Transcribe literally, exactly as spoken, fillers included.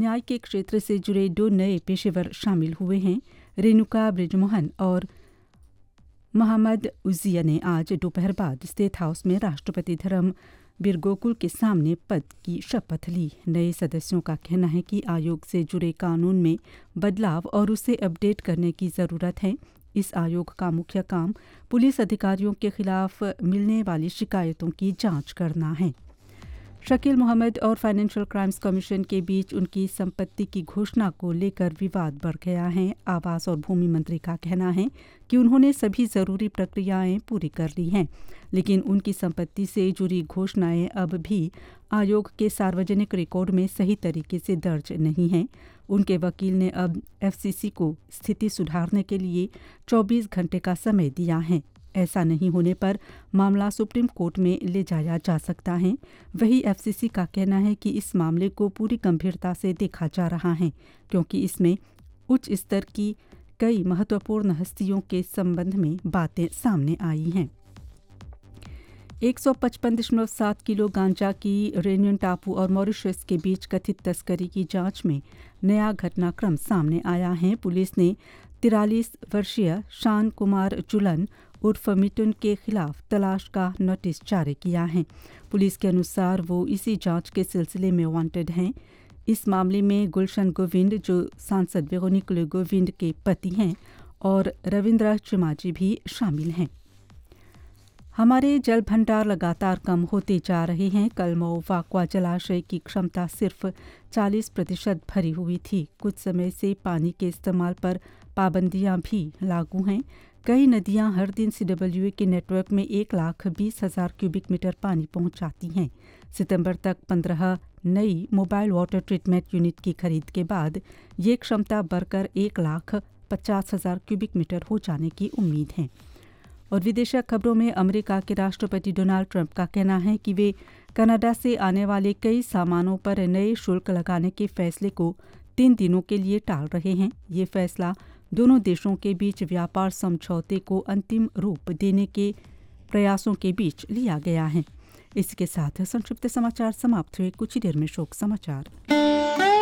न्याय के क्षेत्र से जुड़े दो नए पेशेवर शामिल हुए हैं। रेणुका बृजमोहन और मोहम्मद उजिया ने आज दोपहर बाद स्टेट हाउस में राष्ट्रपति धर्मवीर गोकुल के सामने पद की शपथ ली। नए सदस्यों का कहना है कि आयोग से जुड़े कानून में बदलाव और उसे अपडेट करने की ज़रूरत है। इस आयोग का मुख्य काम पुलिस अधिकारियों के खिलाफ मिलने वाली शिकायतों की जांच करना है। शकील मोहम्मद और फाइनेंशियल क्राइम्स कमीशन के बीच उनकी संपत्ति की घोषणा को लेकर विवाद बढ़ गया है। आवास और भूमि मंत्री का कहना है कि उन्होंने सभी जरूरी प्रक्रियाएं पूरी कर ली हैं, लेकिन उनकी संपत्ति से जुड़ी घोषणाएं अब भी आयोग के सार्वजनिक रिकॉर्ड में सही तरीके से दर्ज नहीं हैं। उनके वकील ने अब एफसीसी को स्थिति सुधारने के लिए चौबीस घंटे का समय दिया है। ऐसा नहीं होने पर मामला सुप्रीम कोर्ट में ले जाया जा सकता है। वही एफसीसी का कहना है कि इस मामले को पूरी गंभीरता से देखा जा रहा है, क्योंकि इसमें उच्च स्तर की कई महत्वपूर्ण हस्तियों के संबंध में बातें सामने आई हैं। एक सौ पचपन दशमलव सात किलो गांजा की रेनियन टापू और मॉरिशस के बीच कथित तस्करी की जांच में नया घटनाक्रम सामने आया है। पुलिस ने तिरालीस वर्षीय शान कुमार जुलन उर्फ मिटुन के खिलाफ तलाश का नोटिस जारी किया है। पुलिस के अनुसार वो इसी जांच के सिलसिले में वांटेड हैं। इस मामले में गुलशन गोविंद, जो सांसद वेरोनिक गोविंद के पति हैं, और रविंद्र चिमाजी भी शामिल हैं। हमारे जल भंडार लगातार कम होते जा रहे हैं। कलमऊ वाकवा जलाशय की क्षमता सिर्फ चालीस प्रतिशत भरी हुई थी। कुछ समय से पानी के इस्तेमाल पर पाबंदियां भी लागू हैं। कई नदियां हर दिन सीडब्ल्यूए के नेटवर्क में एक लाख बीस हजार क्यूबिक मीटर पानी पहुंचाती हैं। सितंबर तक पंद्रह नई मोबाइल वाटर ट्रीटमेंट यूनिट की खरीद के बाद ये क्षमता बढ़कर एक लाख पचास हजार क्यूबिक मीटर हो जाने की उम्मीद है। और विदेशी खबरों में अमेरिका के राष्ट्रपति डोनाल्ड ट्रंप का कहना है कि वे कनाडा से आने वाले कई सामानों पर नए शुल्क लगाने के फैसले को तीन दिनों के लिए टाल रहे हैं। ये फैसला दोनों देशों के बीच व्यापार समझौते को अंतिम रूप देने के प्रयासों के बीच लिया गया है। इसके साथ संक्षिप्त समाचार समाप्त हुए। कुछ ही देर में शोक समाचार।